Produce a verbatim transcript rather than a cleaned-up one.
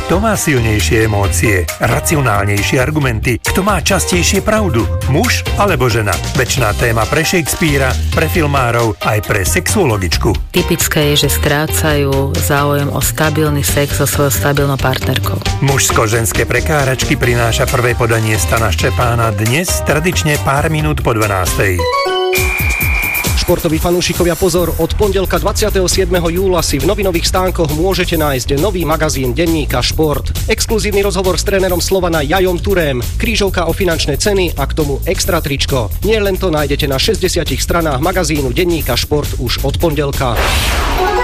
Kto má silnejšie emócie, racionálnejšie argumenty, kto má častejšie pravdu, muž alebo žena? Večná téma pre Shakespearea, pre filmárov, aj pre sexuologičku. Typické je, že strácajú záujem o stabilný sex so svojou stabilnou partnerkou. Mužsko-ženské prekáračky prináša prvé podanie Stana Ščepána dnes tradične pár minút po dvanástej. Športoví fanúšikovia, pozor, od pondelka dvadsiateho siedmeho júla si v novinových stánkoch môžete nájsť nový magazín denníka Šport. Exkluzívny rozhovor s trénerom Slovana Jajom Turém, krížovka o finančné ceny a k tomu extra tričko. Nie len to nájdete na šesťdesiatich stranách magazínu denníka Šport už od pondelka.